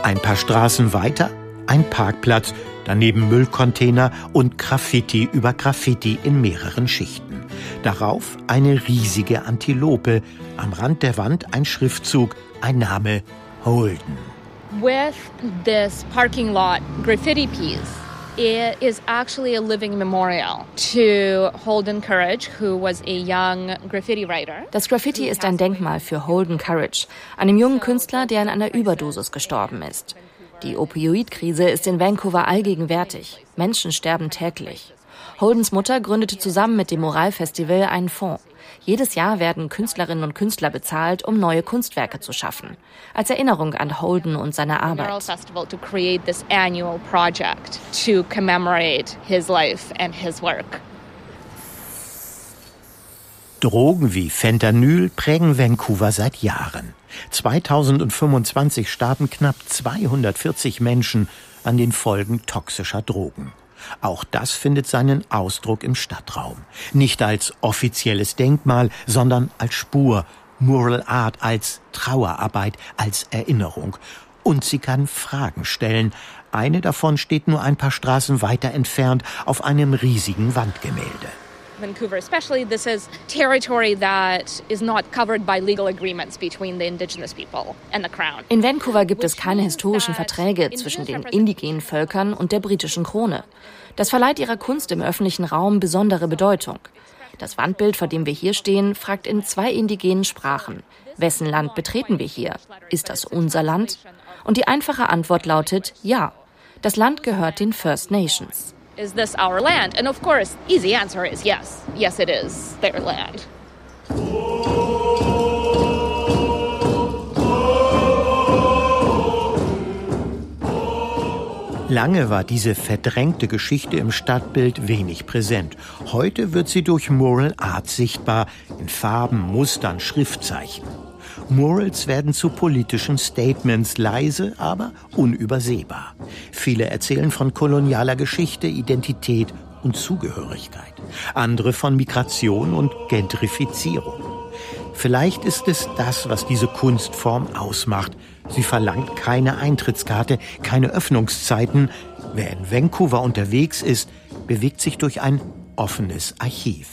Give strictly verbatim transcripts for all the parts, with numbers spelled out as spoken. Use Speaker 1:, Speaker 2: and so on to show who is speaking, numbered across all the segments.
Speaker 1: Ein paar Straßen weiter ein Parkplatz, daneben Müllcontainer und Graffiti über Graffiti in mehreren Schichten. Darauf eine riesige Antilope, am Rand der Wand ein Schriftzug, ein Name Holden.
Speaker 2: With this parking lot graffiti piece, it is actually a living memorial to Holden Courage, who was a young graffiti writer.
Speaker 3: Das Graffiti ist ein Denkmal für Holden Courage, einem jungen Künstler, der an einer Überdosis gestorben ist. Die Opioidkrise ist in Vancouver allgegenwärtig. Menschen sterben täglich. Holdens Mutter gründete zusammen mit dem Moralfestival einen Fonds. Jedes Jahr werden Künstlerinnen und Künstler bezahlt, um neue Kunstwerke zu schaffen. Als Erinnerung an Holden und seine Arbeit.
Speaker 2: To create this annual project to commemorate his life and his work.
Speaker 1: Drogen wie Fentanyl prägen Vancouver seit Jahren. zweitausendfünfundzwanzig starben knapp zweihundertvierzig Menschen an den Folgen toxischer Drogen. Auch das findet seinen Ausdruck im Stadtraum. Nicht als offizielles Denkmal, sondern als Spur, Mural Art, als Trauerarbeit, als Erinnerung. Und sie kann Fragen stellen. Eine davon steht nur ein paar Straßen weiter entfernt auf einem riesigen Wandgemälde.
Speaker 2: Vancouver especially, this is territory that is not covered by legal agreements between the indigenous people and the Crown.
Speaker 3: In Vancouver gibt es keine historischen Verträge zwischen den indigenen Völkern und der britischen Krone. Das verleiht ihrer Kunst im öffentlichen Raum besondere Bedeutung. Das Wandbild, vor dem wir hier stehen, fragt in zwei indigenen Sprachen: Wessen Land betreten wir hier? Ist das unser Land? Und die einfache Antwort lautet ja. Das Land gehört den First Nations.
Speaker 2: Is this our land? And of course, easy answer is yes. Yes, it is their land.
Speaker 1: Lange war diese verdrängte Geschichte im Stadtbild wenig präsent. Heute wird sie durch Mural Art sichtbar, in Farben, Mustern, Schriftzeichen. Murals werden zu politischen Statements, leise, aber unübersehbar. Viele erzählen von kolonialer Geschichte, Identität und Zugehörigkeit. Andere von Migration und Gentrifizierung. Vielleicht ist es das, was diese Kunstform ausmacht. Sie verlangt keine Eintrittskarte, keine Öffnungszeiten. Wer in Vancouver unterwegs ist, bewegt sich durch ein offenes Archiv.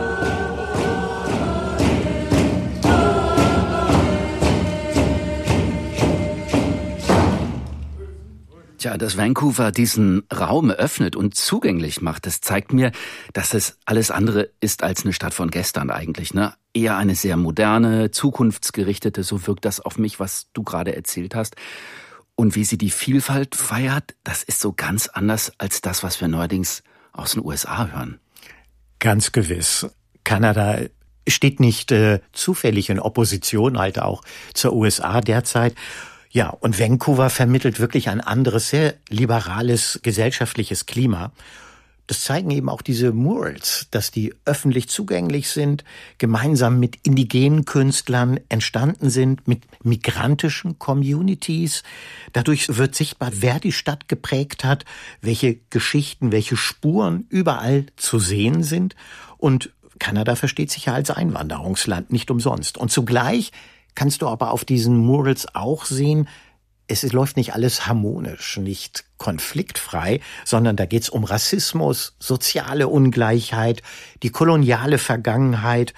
Speaker 4: Tja, dass Vancouver diesen Raum öffnet und zugänglich macht, das zeigt mir, dass es alles andere ist als eine Stadt von gestern eigentlich, ne? Eher eine sehr moderne, zukunftsgerichtete, so wirkt das auf mich, was du gerade erzählt hast. Und wie sie die Vielfalt feiert, das ist so ganz anders als das, was wir neuerdings aus den U S A hören.
Speaker 1: Ganz gewiss. Kanada steht nicht äh, zufällig in Opposition halt auch zur U S A derzeit. Ja, und Vancouver vermittelt wirklich ein anderes, sehr liberales gesellschaftliches Klima. Das zeigen eben auch diese Murals, dass die öffentlich zugänglich sind, gemeinsam mit indigenen Künstlern entstanden sind, mit migrantischen Communities. Dadurch wird sichtbar, wer die Stadt geprägt hat, welche Geschichten, welche Spuren überall zu sehen sind. Und Kanada versteht sich ja als Einwanderungsland, nicht umsonst. Und zugleich kannst du aber auf diesen Murals auch sehen, es läuft nicht alles harmonisch, nicht konfliktfrei, sondern da geht's um Rassismus, soziale Ungleichheit, die koloniale Vergangenheit.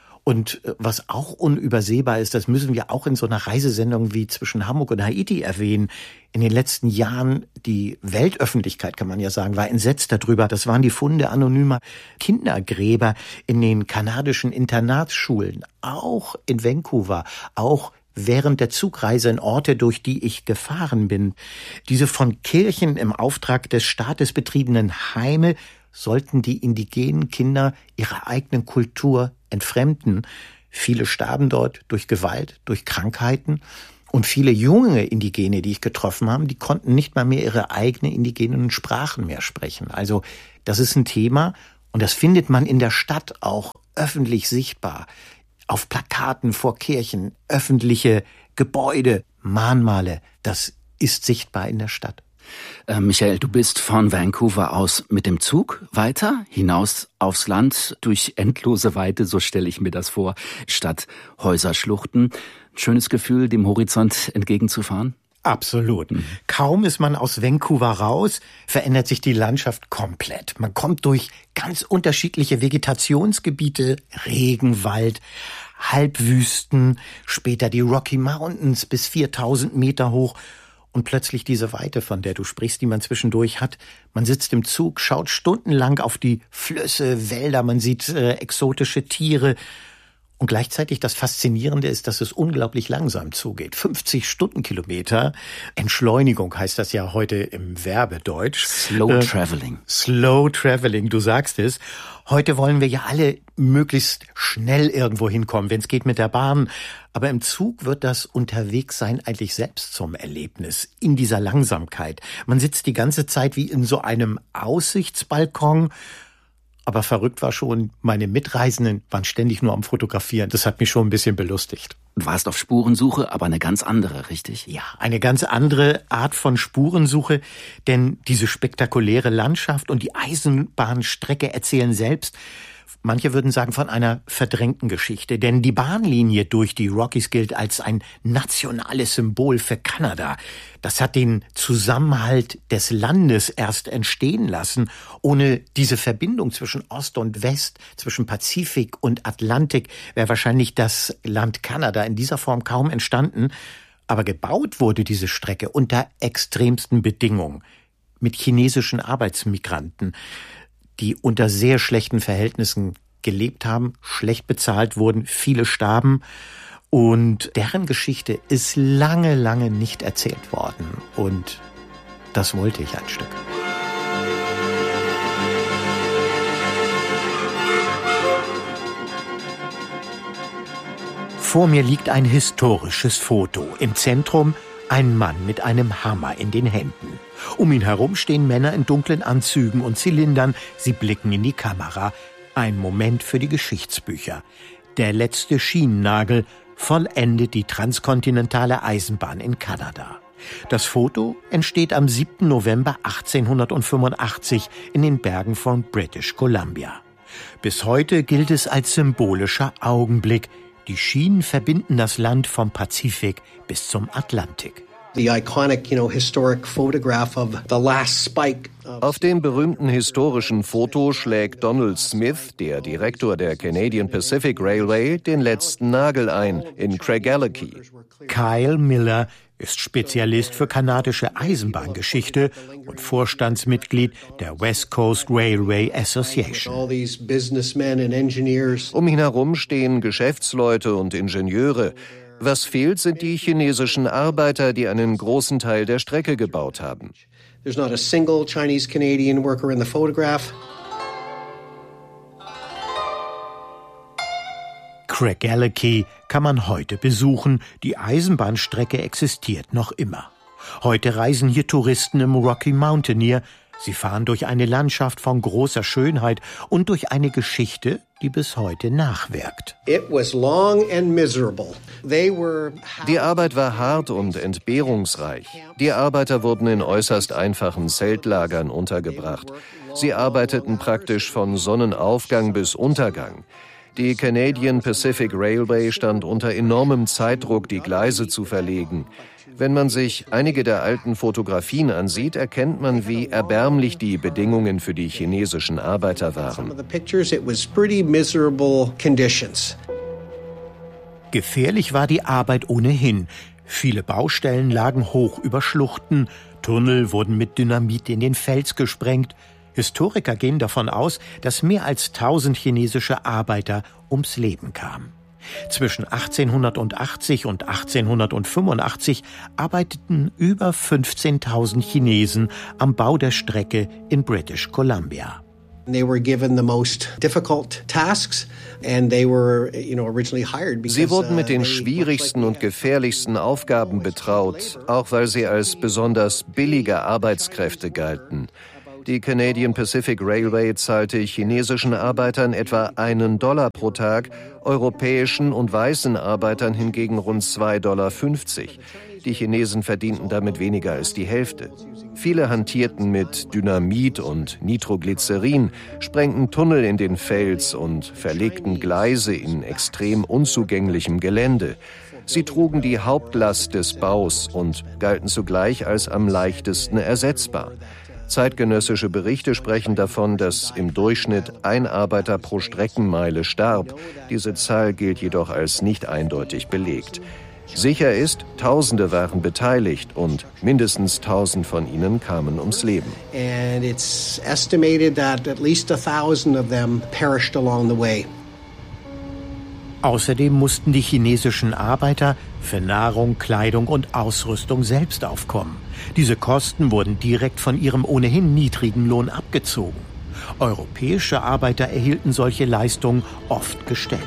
Speaker 1: Und was auch unübersehbar ist, das müssen wir auch in so einer Reisesendung wie zwischen Hamburg und Haiti erwähnen. In den letzten Jahren, die Weltöffentlichkeit, kann man ja sagen, war entsetzt darüber. Das waren die Funde anonymer Kindergräber in den kanadischen Internatsschulen, auch in Vancouver, auch während der Zugreise in Orte, durch die ich gefahren bin. Diese von Kirchen im Auftrag des Staates betriebenen Heime sollten die indigenen Kinder ihrer eigenen Kultur entfremden. Viele starben dort durch Gewalt, durch Krankheiten. Und viele junge Indigene, die ich getroffen habe, die konnten nicht mal mehr ihre eigenen indigenen Sprachen mehr sprechen. Also das ist ein Thema und das findet man in der Stadt auch öffentlich sichtbar. Auf Plakaten vor Kirchen, öffentliche Gebäude, Mahnmale, das ist sichtbar in der Stadt.
Speaker 4: Äh, Michael, du bist von Vancouver aus mit dem Zug weiter, hinaus aufs Land, durch endlose Weite, so stelle ich mir das vor, statt Häuserschluchten. Schönes Gefühl, dem Horizont entgegenzufahren?
Speaker 1: Absolut. Mhm. Kaum ist man aus Vancouver raus, verändert sich die Landschaft komplett. Man kommt durch ganz unterschiedliche Vegetationsgebiete, Regenwald, Halbwüsten, später die Rocky Mountains bis viertausend Meter hoch und plötzlich diese Weite, von der du sprichst, die man zwischendurch hat. Man sitzt im Zug, schaut stundenlang auf die Flüsse, Wälder, man sieht äh, exotische Tiere. Und gleichzeitig das Faszinierende ist, dass es unglaublich langsam zugeht. fünfzig Stundenkilometer. Entschleunigung heißt das ja heute im Werbedeutsch.
Speaker 4: Slow äh, Traveling.
Speaker 1: Slow Traveling, du sagst es. Heute wollen wir ja alle möglichst schnell irgendwo hinkommen, wenn es geht mit der Bahn. Aber im Zug wird das Unterwegssein eigentlich selbst zum Erlebnis, in dieser Langsamkeit. Man sitzt die ganze Zeit wie in so einem Aussichtsbalkon. Aber verrückt war schon, meine Mitreisenden waren ständig nur am Fotografieren. Das hat mich schon ein bisschen belustigt.
Speaker 4: Du warst auf Spurensuche, aber eine ganz andere, richtig?
Speaker 1: Ja, eine ganz andere Art von Spurensuche. Denn diese spektakuläre Landschaft und die Eisenbahnstrecke erzählen selbst, manche würden sagen, von einer verdrängten Geschichte. Denn die Bahnlinie durch die Rockies gilt als ein nationales Symbol für Kanada. Das hat den Zusammenhalt des Landes erst entstehen lassen. Ohne diese Verbindung zwischen Ost und West, zwischen Pazifik und Atlantik, wäre wahrscheinlich das Land Kanada in dieser Form kaum entstanden. Aber gebaut wurde diese Strecke unter extremsten Bedingungen. Mit chinesischen Arbeitsmigranten, die unter sehr schlechten Verhältnissen gelebt haben, schlecht bezahlt wurden, viele starben. Und deren Geschichte ist lange, lange nicht erzählt worden. Und das wollte ich ein Stück. Vor mir liegt ein historisches Foto. Im Zentrum ein Mann mit einem Hammer in den Händen. Um ihn herum stehen Männer in dunklen Anzügen und Zylindern. Sie blicken in die Kamera. Ein Moment für die Geschichtsbücher. Der letzte Schienennagel vollendet die transkontinentale Eisenbahn in Kanada. Das Foto entsteht am siebten November achtzehnhundertfünfundachtzig in den Bergen von British Columbia. Bis heute gilt es als symbolischer Augenblick. Die Schienen verbinden das Land vom Pazifik bis zum Atlantik.
Speaker 5: Auf dem berühmten historischen Foto schlägt Donald Smith, der Direktor der Canadian Pacific Railway, den letzten Nagel ein in Craigellachie.
Speaker 1: Kyle Miller ist Spezialist für kanadische Eisenbahngeschichte und Vorstandsmitglied der West Coast Railway Association.
Speaker 5: Um ihn herum stehen Geschäftsleute und Ingenieure. Was fehlt, sind die chinesischen Arbeiter, die einen großen Teil der Strecke gebaut haben.
Speaker 6: There's not a single Chinese-Canadian worker in the photograph.
Speaker 1: Craigellachie kann man heute besuchen. Die Eisenbahnstrecke existiert noch immer. Heute reisen hier Touristen im Rocky Mountaineer. Sie fahren durch eine Landschaft von großer Schönheit und durch eine Geschichte, die bis heute nachwirkt.
Speaker 5: Die Arbeit war hart und entbehrungsreich. Die Arbeiter wurden in äußerst einfachen Zeltlagern untergebracht. Sie arbeiteten praktisch von Sonnenaufgang bis Untergang. Die Canadian Pacific Railway stand unter enormem Zeitdruck, die Gleise zu verlegen. Wenn man sich einige der alten Fotografien ansieht, erkennt man, wie erbärmlich die Bedingungen für die chinesischen Arbeiter waren.
Speaker 1: Gefährlich war die Arbeit ohnehin. Viele Baustellen lagen hoch über Schluchten, Tunnel wurden mit Dynamit in den Fels gesprengt. Historiker gehen davon aus, dass mehr als tausend chinesische Arbeiter ums Leben kamen. Zwischen achtzehnhundertachtzig und achtzehnhundertfünfundachtzig arbeiteten über fünfzehntausend Chinesen am Bau der Strecke in British Columbia.
Speaker 6: Sie
Speaker 5: wurden mit den schwierigsten und gefährlichsten Aufgaben betraut, auch weil sie als besonders billige Arbeitskräfte galten. Die Canadian Pacific Railway zahlte chinesischen Arbeitern etwa einen Dollar pro Tag, europäischen und weißen Arbeitern hingegen rund zwei Dollar fünfzig. Die Chinesen verdienten damit weniger als die Hälfte. Viele hantierten mit Dynamit und Nitroglycerin, sprengten Tunnel in den Fels und verlegten Gleise in extrem unzugänglichem Gelände. Sie trugen die Hauptlast des Baus und galten zugleich als am leichtesten ersetzbar. Zeitgenössische Berichte sprechen davon, dass im Durchschnitt ein Arbeiter pro Streckenmeile starb. Diese Zahl gilt jedoch als nicht eindeutig belegt. Sicher ist, Tausende waren beteiligt und mindestens tausend von ihnen kamen ums Leben.
Speaker 6: And it's estimated that at least a thousand of them perished along the way.
Speaker 1: Außerdem mussten die chinesischen Arbeiter für Nahrung, Kleidung und Ausrüstung selbst aufkommen. Diese Kosten wurden direkt von ihrem ohnehin niedrigen Lohn abgezogen. Europäische Arbeiter erhielten solche Leistungen oft gestellt.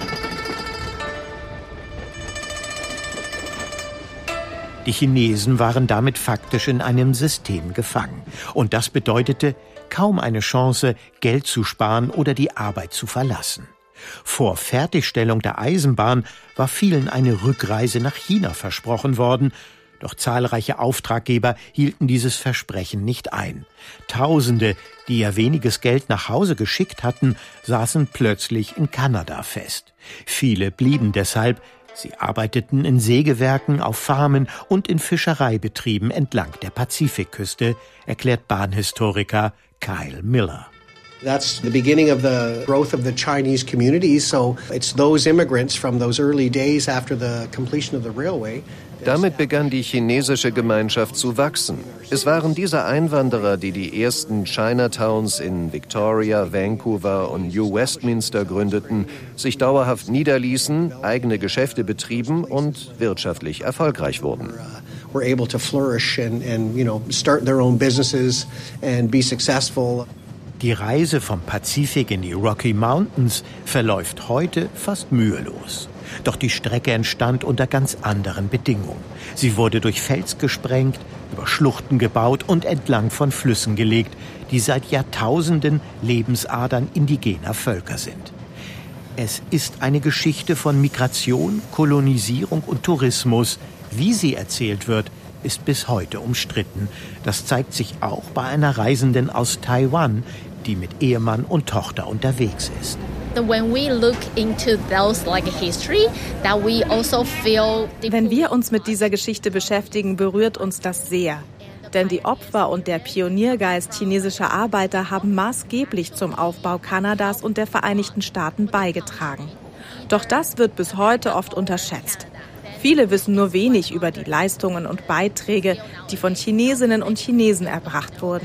Speaker 1: Die Chinesen waren damit faktisch in einem System gefangen. Und das bedeutete kaum eine Chance, Geld zu sparen oder die Arbeit zu verlassen. Vor Fertigstellung der Eisenbahn war vielen eine Rückreise nach China versprochen worden. Doch zahlreiche Auftraggeber hielten dieses Versprechen nicht ein. Tausende, die ihr weniges Geld nach Hause geschickt hatten, saßen plötzlich in Kanada fest. Viele blieben deshalb. Sie arbeiteten in Sägewerken, auf Farmen und in Fischereibetrieben entlang der Pazifikküste, erklärt Bahnhistoriker Kyle Miller.
Speaker 6: That's the beginning of the growth of the Chinese community. So it's those immigrants from those early days after the completion of the railway.
Speaker 5: Damit begann die chinesische Gemeinschaft zu wachsen. Es waren diese Einwanderer, die die ersten Chinatowns in Victoria, Vancouver und New Westminster gründeten, sich dauerhaft niederließen, eigene Geschäfte betrieben und wirtschaftlich erfolgreich wurden.
Speaker 6: Were able to flourish and, and you know, start their own businesses and be successful.
Speaker 1: Die Reise vom Pazifik in die Rocky Mountains verläuft heute fast mühelos. Doch die Strecke entstand unter ganz anderen Bedingungen. Sie wurde durch Fels gesprengt, über Schluchten gebaut und entlang von Flüssen gelegt, die seit Jahrtausenden Lebensadern indigener Völker sind. Es ist eine Geschichte von Migration, Kolonisierung und Tourismus. Wie sie erzählt wird, ist bis heute umstritten. Das zeigt sich auch bei einer Reisenden aus Taiwan, die mit Ehemann und Tochter unterwegs ist.
Speaker 7: Wenn wir uns mit dieser Geschichte beschäftigen, berührt uns das sehr. Denn die Opfer und der Pioniergeist chinesischer Arbeiter haben maßgeblich zum Aufbau Kanadas und der Vereinigten Staaten beigetragen. Doch das wird bis heute oft unterschätzt. Viele wissen nur wenig über die Leistungen und Beiträge, die von Chinesinnen und Chinesen erbracht wurden.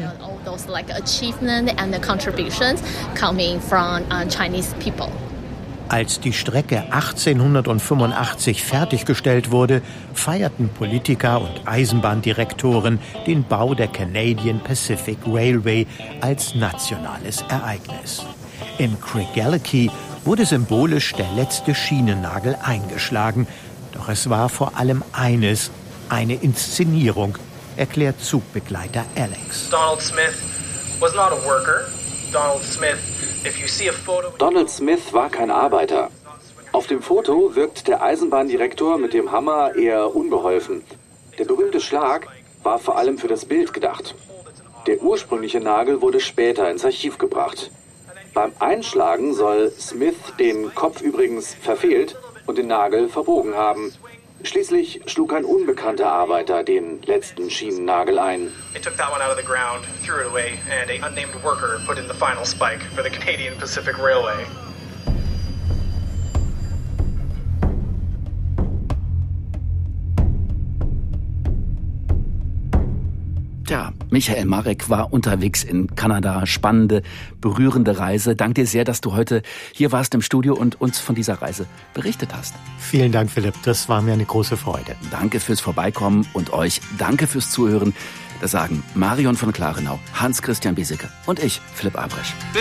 Speaker 1: Als die Strecke achtzehnhundertfünfundachtzig fertiggestellt wurde, feierten Politiker und Eisenbahndirektoren den Bau der Canadian Pacific Railway als nationales Ereignis. In Craigellachie wurde symbolisch der letzte Schienennagel eingeschlagen. Doch es war vor allem eines, eine Inszenierung, erklärt Zugbegleiter Alex.
Speaker 8: Donald Smith was not a worker. Donald Smith, if you see a photo...
Speaker 9: Donald Smith war kein Arbeiter. Auf dem Foto wirkt der Eisenbahndirektor mit dem Hammer eher unbeholfen. Der berühmte Schlag war vor allem für das Bild gedacht. Der ursprüngliche Nagel wurde später ins Archiv gebracht. Beim Einschlagen soll Smith den Kopf übrigens verfehlt und den Nagel verbogen haben. Schließlich schlug ein unbekannter Arbeiter den letzten Schienennagel ein.
Speaker 8: They took that one out of the ground, threw it away, and a unnamed worker put in the final spike for the Canadian Pacific Railway.
Speaker 4: Tja, Michael Marek war unterwegs in Kanada. Spannende, berührende Reise. Dank dir sehr, dass du heute hier warst im Studio und uns von dieser Reise berichtet hast.
Speaker 1: Vielen Dank, Philipp. Das war mir eine große Freude.
Speaker 4: Danke fürs Vorbeikommen und euch danke fürs Zuhören. Das sagen Marion von Klarenau, Hans-Christian Biesecke und ich, Philipp Albrecht.